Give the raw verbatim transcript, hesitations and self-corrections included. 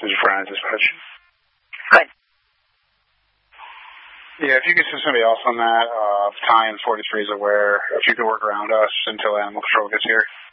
This is Brian Dispatch. Good. Yeah, if you could send somebody else on that, uh, Battalion forty-three is aware. If you could work around us until Animal Control gets here.